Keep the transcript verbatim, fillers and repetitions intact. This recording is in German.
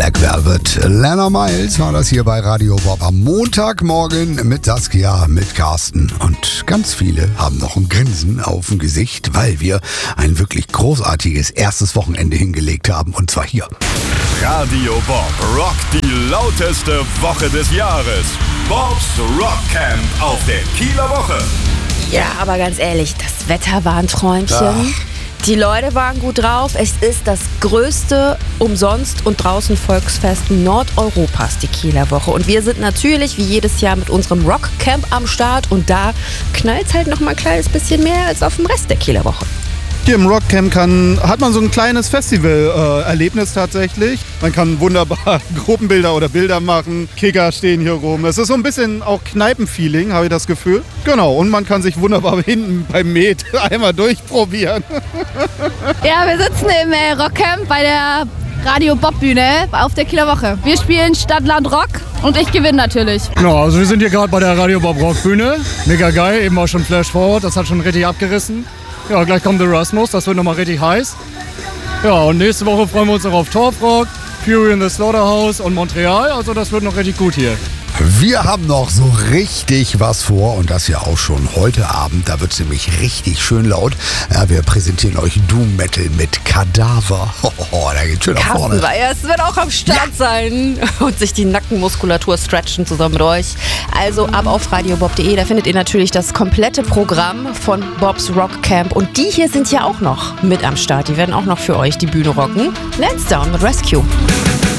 Black Velvet. Lana Miles war das hier bei Radio Bob am Montagmorgen mit Saskia, mit Carsten. Und ganz viele haben noch ein Grinsen auf dem Gesicht, weil wir ein wirklich großartiges erstes Wochenende hingelegt haben. Und zwar hier. Radio Bob rockt die lauteste Woche des Jahres. Bobs Rock Camp auf der Kieler Woche. Ja, aber ganz ehrlich, das Wetter war ein Träumchen. Ach. Die Leute waren gut drauf. Es ist das größte Umsonst- und Draußen-Volksfest Nordeuropas, die Kieler Woche. Und wir sind natürlich wie jedes Jahr mit unserem Rockcamp am Start. Und da knallt es halt noch mal ein kleines bisschen mehr als auf dem Rest der Kieler Woche. Hier im Rockcamp kann, hat man so ein kleines Festival-Erlebnis äh, tatsächlich. Man kann wunderbar Gruppenbilder oder Bilder machen. Kicker stehen hier rum. Es ist so ein bisschen auch Kneipenfeeling, habe ich das Gefühl. Genau, und man kann sich wunderbar hinten beim Met einmal durchprobieren. Ja, wir sitzen im äh, Rockcamp bei der Radio Bob Bühne auf der Kieler Woche. Wir spielen Stadt, Land, Rock und ich gewinne natürlich. Genau, also wir sind hier gerade bei der Radio Bob Rock Bühne. Mega geil, eben auch schon Flash Forward, das hat schon richtig abgerissen. Ja, gleich kommt The Rasmus, das wird nochmal richtig heiß. Ja, und nächste Woche freuen wir uns noch auf Torfrock, Fury in the Slaughterhouse und Montreal. Also das wird noch richtig gut hier. Wir haben noch so richtig was vor und das ja auch schon heute Abend. Da wird es nämlich richtig schön laut. Ja, wir präsentieren euch Doom Metal mit Kadaver. Oh, da geht's schön nach vorne. Es wird auch am Start ja. sein und sich die Nackenmuskulatur stretchen zusammen mit euch. Also ab auf radiobob punkt de, da findet ihr natürlich das komplette Programm von Bobs Rock Camp. Und die hier sind ja auch noch mit am Start. Die werden auch noch für euch die Bühne rocken. Lansdowne mit Rescue.